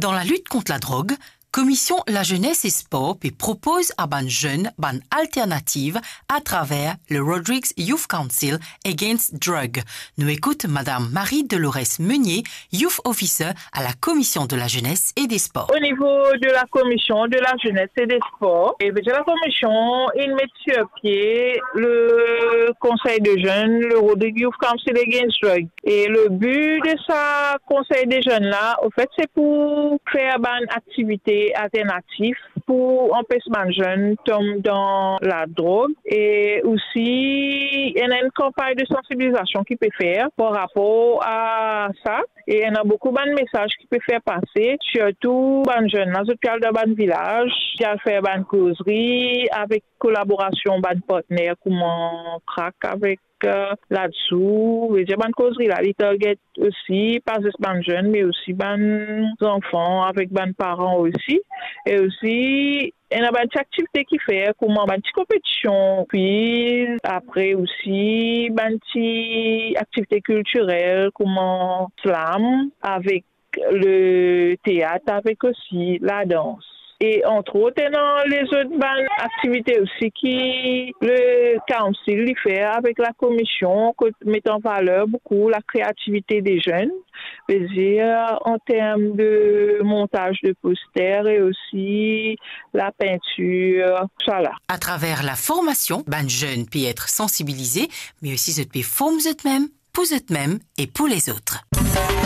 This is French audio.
Dans la lutte contre la drogue, Commission La Jeunesse et Sport propose à ban jeunes ban alternative à travers le Rodrigues Youth Council Against Drug. Nous écoute Madame Marie Dolores Meunier, Youth Officer à la Commission de la Jeunesse et des Sports. Au niveau de la Commission de la Jeunesse et des Sports, la Commission, il met sur pied le Conseil de jeunes, le Rodrigues Youth Council Against Drug. Et le but de ce Conseil des jeunes là, au fait, c'est pour faire une activité alternative pour empêcher les jeunes de tomber dans la drogue. Et aussi, il y a une campagne de sensibilisation qui peut faire par rapport à ça. Et il y a beaucoup de messages qui peuvent faire passer, surtout les jeunes dans le village, qui a fait une causerie avec collaboration de partenaires comme crack avec là-dessous. Et j'ai une causerie là, ils target aussi, pas juste les jeunes, mais aussi les enfants avec les parents aussi. Et aussi, il y a une activité qui fait, comme une petite compétition, puis après aussi, une petite activité culturelle, comme un slam, avec le théâtre, avec aussi la danse. Et entre autres, dans les autres activités aussi qui le Council fait avec la Commission, met en valeur beaucoup la créativité des jeunes, c'est-à-dire en termes de montage de posters et aussi la peinture, voilà. À travers la formation, les jeunes peuvent être sensibilisés, mais aussi ils peuvent former eux-mêmes, pour eux-mêmes et pour les autres.